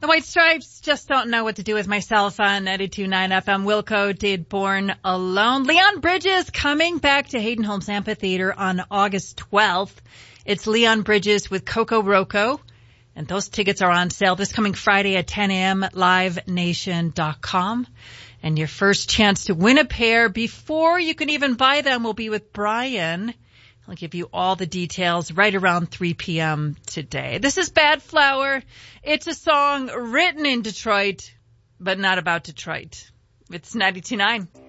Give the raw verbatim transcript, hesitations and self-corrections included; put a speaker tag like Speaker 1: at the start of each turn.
Speaker 1: The White Stripes just don't know what to do with myself on ninety-two point nine F M. Wilco did Born Alone. Leon Bridges coming back to Hayden Holmes Amphitheater on August twelfth. It's Leon Bridges with Coco Roco, and those tickets are on sale this coming Friday at ten a.m. at live nation dot com. And your first chance to win a pair before you can even buy them will be with Brian. I'll give you all the details right around three p.m. today. This is Bad Flower. It's a song written in Detroit, but not about Detroit. It's ninety-two point nine.